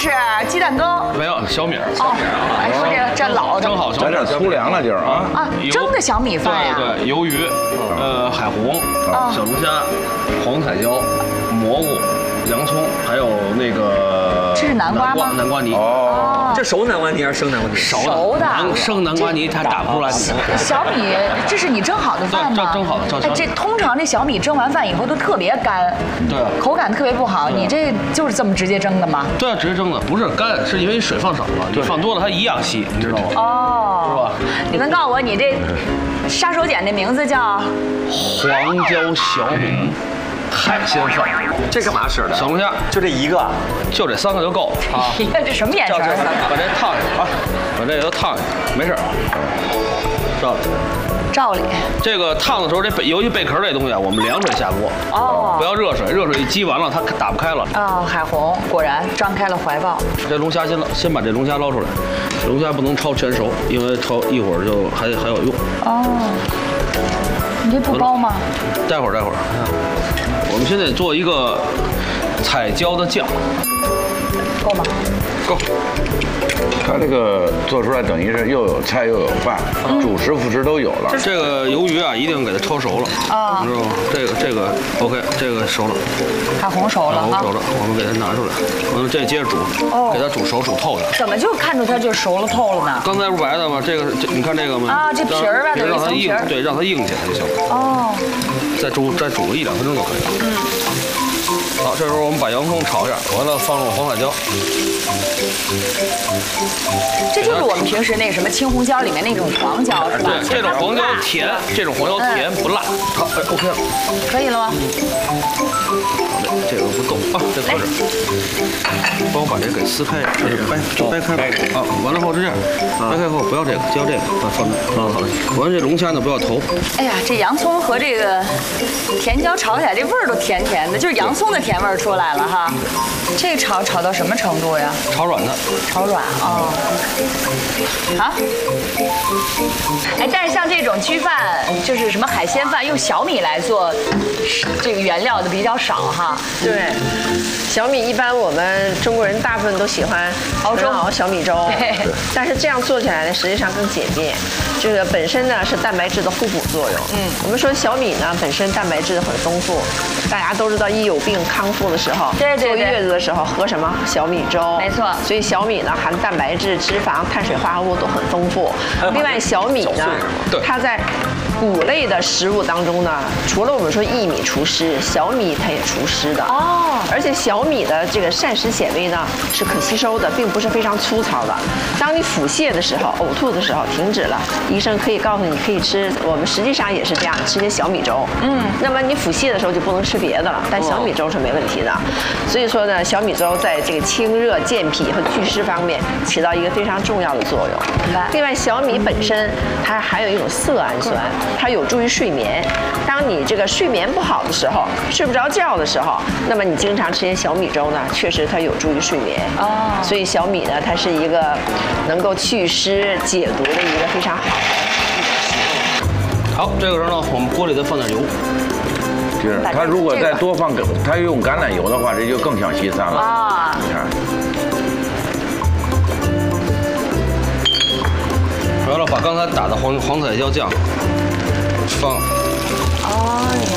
是鸡蛋糕。 没有小米。 哦，哎，说这老的。 蒸好小米， 来点粗粮了今儿啊。 啊，蒸的小米饭呀。 对，鱿鱼，海虹，小龙虾，黄彩椒，蘑菇。洋葱，还有那个这是南瓜吗？ 南瓜泥。 哦，这熟南瓜泥还是生南瓜泥？ 熟的。 生南瓜泥它打不出来。 小米，这是你蒸好的饭吗？ 蒸好的。 哎，这通常这小米蒸完饭以后都特别干， 对， 口感特别不好。你这就是这么直接蒸的吗？ 对啊，直接蒸的，不是干，是因为水放少了，你放多了它一样稀，你知道吗？ 哦， 是吧？ 你能告诉我你这杀手锏的名字叫？ 黄椒小米。海鲜饭， 这干嘛使的？ 小龙虾， 就这一个， 就这3个就够啊！ 你看这什么眼神？ 把这烫下去啊！把这个都烫下去，没事。 照理， 这个烫的时候，尤其贝壳这东西啊，我们凉水下锅哦，不要热水，热水一激完了它打不开了。 哦，海虹果然张开了怀抱。 这龙虾先把这龙虾捞出来，龙虾不能焯全熟，因为焯一会儿就还有用。哦， 你这不包吗？ 待会儿。我们现在做一个彩椒的酱， 够吗？ 够。 它这个做出来等于是又有菜又有饭，主食副食都有了。 这个鱿鱼啊，一定给它焯熟了啊，你知道吗？这个 OK， 这个熟了。 海虹熟了啊，熟了，我们给它拿出来，我们这接着煮，给它煮熟煮透了。 怎么就看出它就熟了透了呢？ 刚才不是白的吗？这你看这个吗？ 啊，这皮儿吧， 让它硬，对，让它硬起来就行了。哦。再煮个1-2分钟就可以了。好，这时候我们把洋葱炒一下，完了放入黄彩椒。 这就是我们平时那什么青红椒里面那种黄椒是吧？ 对，这种黄椒甜，不辣。好，哎 ，OK 了。 可以了吗？ 好嘞，这个不够啊，再搁这儿。帮我把这个给撕开，掰开啊。完了后是这样，掰开后不要这个，就要这个，放这。好嘞。完了这龙虾呢不要头。 哎呀，这洋葱和这个甜椒炒起来，这味儿都甜甜的，就是洋葱的甜味儿出来了哈。这炒到什么程度呀？ 炒软的。 炒软啊。好。哎，但是像这种焗饭，就是什么海鲜饭，用小米来做，这个原料的比较少哈。 对，小米一般我们中国人大部分都喜欢熬小米粥，但是这样做起来呢，实际上更简便。这个本身呢是蛋白质的互补作用。我们说小米呢本身蛋白质很丰富，大家都知道一有病康复的时候，坐月子的时候喝什么小米粥？ 没错。 所以小米呢含蛋白质、脂肪、碳水化合物都很丰富。另外小米呢，它在谷类的食物当中呢，除了我们说薏米除湿，小米它也除湿的哦。而且小米的这个膳食纤维呢是可吸收的，并不是非常粗糙的。当你腹泻的时候、呕吐的时候停止了，医生可以告诉你可以吃，我们实际上也是这样，吃些小米粥。那么你腹泻的时候就不能吃别的了，但小米粥是没问题的。所以说呢，小米粥在这个清热健脾和祛湿方面起到一个非常重要的作用。另外，小米本身它还有一种色氨酸，它有助于睡眠。当你这个睡眠不好的时候，睡不着觉的时候，那么你经常吃些小米粥呢，确实它有助于睡眠。哦，所以小米呢，它是一个能够祛湿解毒的一个非常好的一种食物。 好，这个时候呢，我们锅里再放点油。 是，它如果再多放它用橄榄油的话，这就更像西餐了啊！你看。 完了，把刚才打的黄彩椒酱放。 哦呀，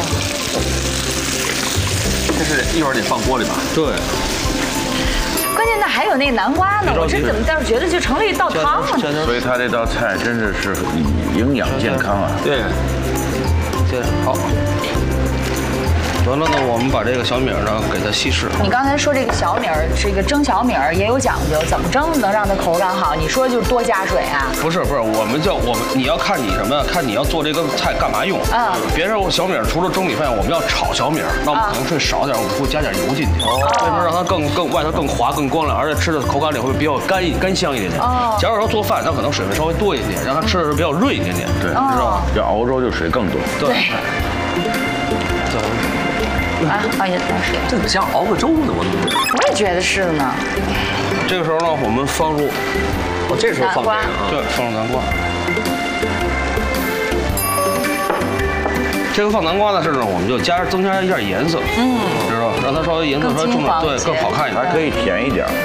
这是一会儿得放锅里吧？ 对。 关键那还有那南瓜呢，我这怎么倒是觉得就成了一道汤了呢？ 所以它这道菜真的是营养健康啊！ 对。接着好。完了呢，我们把这个小米呢给它稀释。 你刚才说这个小米儿，这个蒸小米儿也有讲究，怎么蒸能让它口感好？你说就是多加水啊？ 不是，我们你要看你什么呀？看你要做这个菜干嘛用？别说小米儿除了蒸米饭，我们要炒小米儿，那我们可能会少点，我们会加点油进去，为什么让它更外头更滑更光亮，而且吃的口感里会比较干香一点点。假如说做饭，那可能水分稍微多一点，让它吃的比较润一点点，对，知道吧？ 要熬粥就水更多。 对。 也是， 这怎么像熬个粥呢？ 我也觉得是呢。 这个时候呢，我们放入， 这时候放南瓜， 对，放入南瓜。这个放南瓜的时候呢，我们就增加一下颜色，知道吧？让它稍微颜色稍微重点，对，更好看一点， 还可以甜一点。